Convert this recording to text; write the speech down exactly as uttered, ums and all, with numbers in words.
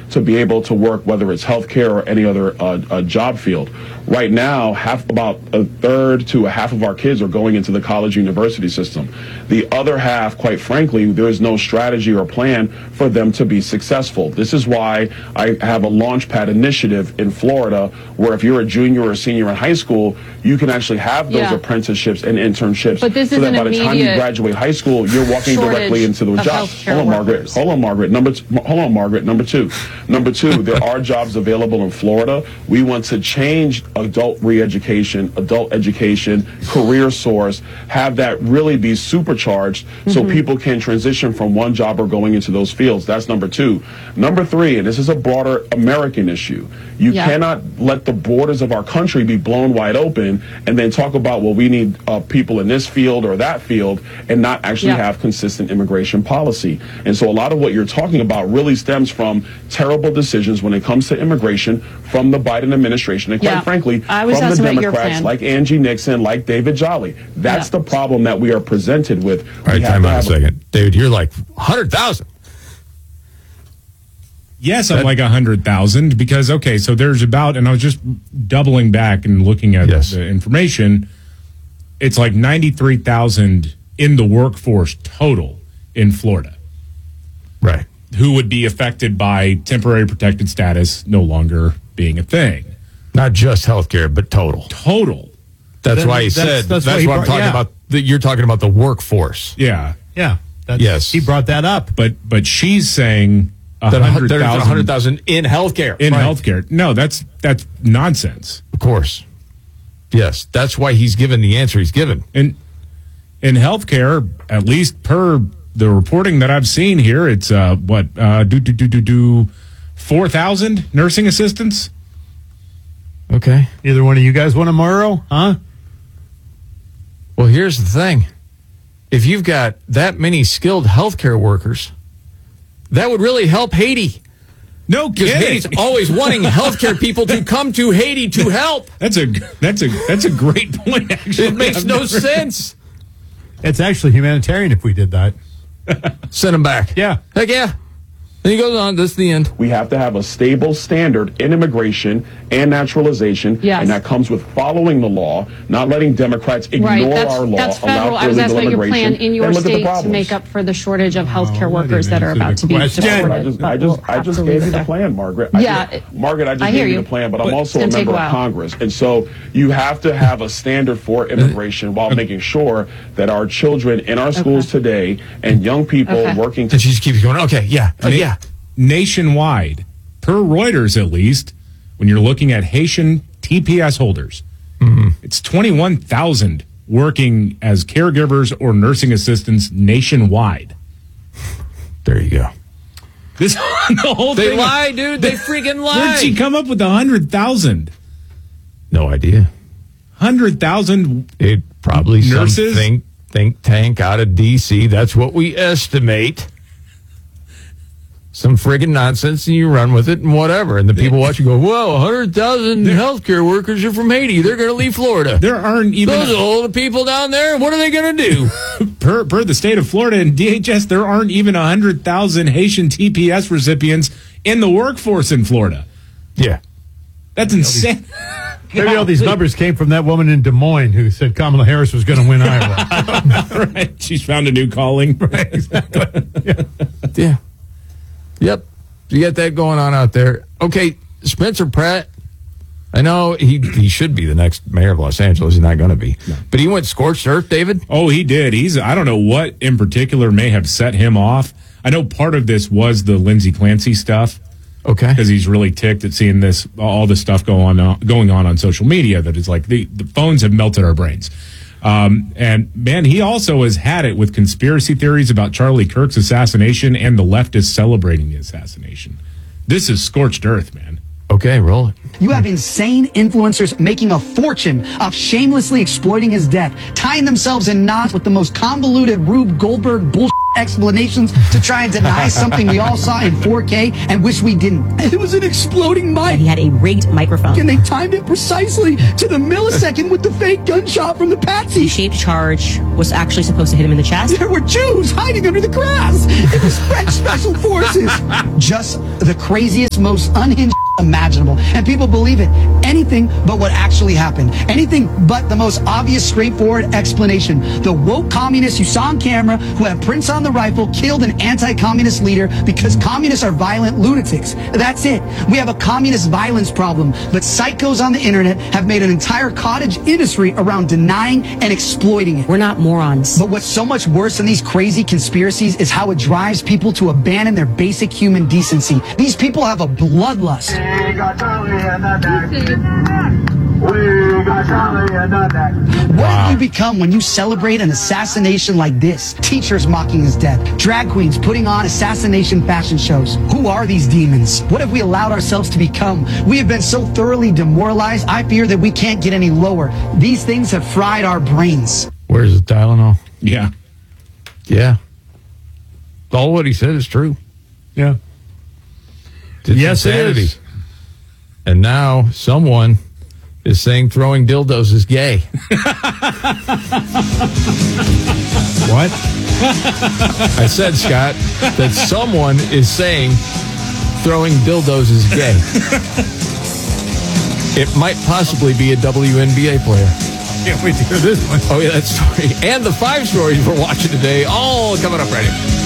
to be able to work, whether it's healthcare or any other uh, uh, job field. Right now, half about a third to a half of our kids are going into the college university system. The other half, quite frankly, there is no strategy or plan for them to be successful. This is why I have a Launchpad initiative in Florida, where if you're a junior or a senior in high school, you can actually have those yeah. apprenticeships and internships. But this so is that an by the time you immediate graduate high school, you're walking directly into the job. Hold on, Margaret. Hold on, Margaret. Number t- hold on, Margaret. Number two. Number two. There are jobs available in Florida. We want to change adult re-education, adult education, career source, have that really be supercharged mm-hmm. so people can transition from one job or going into those fields. That's number two. Number three, and this is a broader American issue. You yeah. cannot let the borders of our country be blown wide open and then talk about, well, we need uh, people in this field or that field and not actually yeah. have consistent immigration policy. And so a lot of what you're talking about really stems from terrible decisions when it comes to immigration from the Biden administration and, quite yeah. frankly, I was from the Democrats like Angie Nixon, like David Jolly. That's yeah. the problem that we are presented with. All right, time out a second. A- David, you're like one hundred thousand. Yes, I'm like one hundred thousand because, okay, so there's about, and I was just doubling back and looking at yes. the information, it's like ninety-three thousand in the workforce total in Florida. Right. Who would be affected by temporary protected status no longer being a thing. Not just healthcare, but total. Total. That's then, why he that's, said, that's, that's what, what I'm brought, talking yeah. about. The, you're talking about the workforce. Yeah. Yeah. That's, yes. He brought that up. But but she's saying one hundred thousand in healthcare. In right. healthcare. No, that's that's nonsense. Of course. Yes. That's why he's given the answer he's given. In, in healthcare, at least per the reporting that I've seen here, it's uh, what, uh, do, do, do, do, do, four thousand nursing assistants? Okay. Either one of you guys want a Morrow, huh? Well, here's the thing. If you've got that many skilled healthcare workers, that would really help Haiti. No kidding. Because Haiti's always wanting healthcare people to come to Haiti to help. That's a that's a that's a great point. Actually, it makes I've no never... sense. It's actually humanitarian if we did that. Send them back. Yeah. Heck yeah. Then he goes on. This is the end. We have to have a stable standard in immigration and naturalization, yes. and that comes with following the law, not letting Democrats ignore right. that's, our law. That's federal. I was asked about your plan in your state to make up for the shortage of healthcare oh, workers that are about to be deported. I just, I just, I just gave you the plan, Margaret. I yeah, just, Margaret, I just I gave you you. the plan, but, but I'm also a member a of Congress, and so you have to have a standard for immigration while making sure that our children in our schools okay. today and young people okay. working. And she just keeps going. Okay, yeah, uh, yeah. Nationwide, per Reuters at least, when you're looking at Haitian T P S holders, mm-hmm. it's twenty-one thousand working as caregivers or nursing assistants nationwide. There you go. This the whole they thing. They lie, dude. They freaking lie. Where'd she come up with one hundred thousand? No idea. one hundred thousand It probably nurses? Some think, think tank out of D C. That's what we estimate. Some friggin' nonsense, and you run with it and whatever. And the people watching go, whoa, one hundred thousand healthcare workers are from Haiti. They're going to leave Florida. There aren't even... Those are all the people down there. What are they going to do? per, per the state of Florida and D H S, there aren't even one hundred thousand Haitian T P S recipients in the workforce in Florida. Yeah. That's insane. Maybe all these numbers came from that woman in Des Moines who said Kamala Harris was going to win Iowa. Right. She's found a new calling. Right, exactly. Yeah. Yeah. Yep. You got that going on out there. Okay, Spencer Pratt, I know he he should be the next mayor of Los Angeles. He's not going to be. No. But he went scorched earth, David? Oh, he did. He's I don't know what in particular may have set him off. I know part of this was the Lindsey Clancy stuff. Okay. Because he's really ticked at seeing this, all this stuff go on, going on on social media that is like the, the phones have melted our brains. Um, and man, he also has had it with conspiracy theories about Charlie Kirk's assassination and the leftists celebrating the assassination. This is scorched earth, man. Okay, roll it. You have insane influencers making a fortune off shamelessly exploiting his death, tying themselves in knots with the most convoluted Rube Goldberg bullshit explanations to try and deny something we all saw in four K and wish we didn't. It was an exploding mic. He had a rigged microphone. And they timed it precisely to the millisecond with the fake gunshot from the patsy. The shaped charge was actually supposed to hit him in the chest. There were Jews hiding under the grass. It was French special forces. Just the craziest, most unhinged imaginable. And people believe it. Anything but what actually happened. Anything but the most obvious, straightforward explanation. The woke communists you saw on camera who have prints on the rifle killed an anti-communist leader because communists are violent lunatics. That's it. We have a communist violence problem. But psychos on the internet have made an entire cottage industry around denying and exploiting it. We're not morons. But what's so much worse than these crazy conspiracies is how it drives people to abandon their basic human decency. These people have a bloodlust. We got Charlie in the deck. We got Charlie in the deck. What wow. have you become when you celebrate an assassination like this? Teachers mocking his death. Drag queens putting on assassination fashion shows. Who are these demons? What have we allowed ourselves to become? We have been so thoroughly demoralized, I fear that we can't get any lower. These things have fried our brains. Where's the Tylenol? Yeah. Yeah. All what he said is true. Yeah. It's yes, insanity. It is. And now someone is saying throwing dildos is gay. What? I said, Scott, that someone is saying throwing dildos is gay. It might possibly be a W N B A player. Can't wait to hear this one. Oh, yeah, that story. And the five stories we're watching today, all coming up right here.